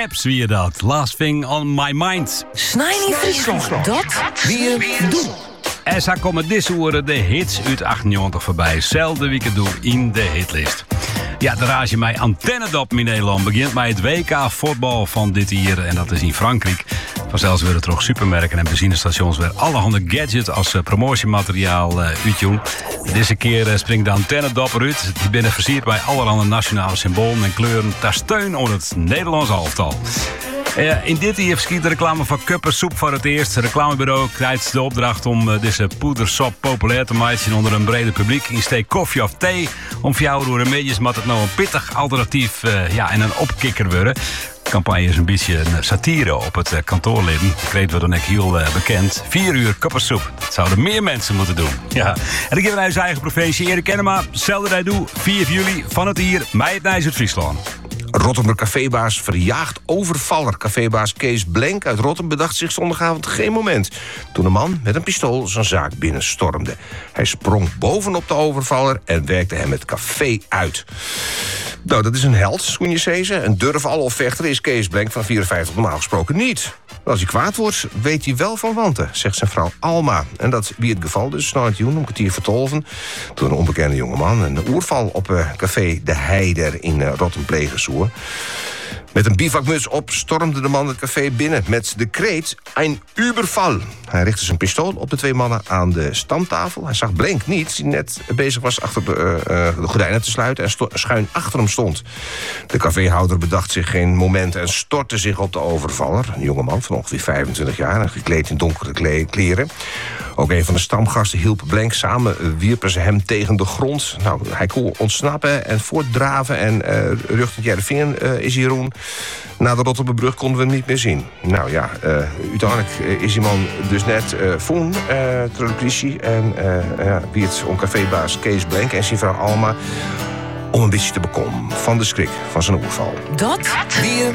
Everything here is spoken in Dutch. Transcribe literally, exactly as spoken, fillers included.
Seps wie je dat. Last thing on my mind. Snij in Friesland. Dat weer doen. En zo komen deze uren de hits uit achtennegentig voorbij. Zelfde weekend doe in de hitlist. Ja, de raas je mij antennedop in Nederland begint met het W K voetbal van dit jaar. En dat is in Frankrijk. Vanzelfs willen toch supermerken en benzinestations weer allerhande gadgets als uh, promotiemateriaal uh, uitjoen. Deze keer uh, springt de antennedop eruit. Die binnen versierd bij allerhande nationale symbolen en kleuren ter steun onder het Nederlands elftal. Uh, in dit jaar verschiet de reclame van Kuppersoep voor het eerst. Het reclamebureau krijgt de opdracht om uh, deze poedersop populair te maken onder een breder publiek. In steek koffie of thee. Om voor jou door de media's moet het nou een pittig alternatief uh, ja, en een opkikker worden. De campagne is een beetje een satire op het uh, kantoorleven. Kreet wordt dan ook heel uh, bekend. Vier uur Kuppersoep. Dat zouden meer mensen moeten doen. Ja. En ik heb naar zijn eigen provincie. Erik Kenema, zelfde dat doe. vier juli van het hier. Mij het Nijs uit Friesland. Rotterdamse cafébaas verjaagt overvaller. Cafébaas Kees Blenk uit Rotterdam bedacht zich zondagavond geen moment toen een man met een pistool zijn zaak binnenstormde. Hij sprong bovenop de overvaller en werkte hem het café uit. Nou, dat is een held, kun je zeggen. Een durf-alofvechter is Kees Blenk van vierenvijftig normaal gesproken niet. Als hij kwaad wordt, weet hij wel van wanten, zegt zijn vrouw Alma. En dat wie het geval dus, na het joen, om een kwartier voor tolven, toen een onbekende jongeman een oerval op uh, café De Heider in uh, Rotterdam plegen zoer. Met een bivakmuts op stormde de man het café binnen met de kreet een Überfall. Hij richtte zijn pistool op de twee mannen aan de stamtafel. Hij zag Blenk niet, die net bezig was achter de, uh, de gordijnen te sluiten en sto- schuin achter hem stond. De caféhouder bedacht zich geen moment en stortte zich op de overvaller. Een jongeman van ongeveer vijfentwintig jaar en gekleed in donkere kle- kleren. Ook een van de stamgasten hielp Blenk. Samen wierpen ze hem tegen de grond. Nou, hij kon ontsnappen en voortdraven en uh, ruchtend Jereveen uh, is hij roen. Na de Rotterdambrug konden we hem niet meer zien. Nou ja, uh, uiteindelijk uh, is die man dus net uh, voen, uh, door de politie. En uh, uh, wie het om cafébaas Kees Blenk en zijn vrouw Alma om een beetje te bekomen van de schrik van zijn oerval. Dat weer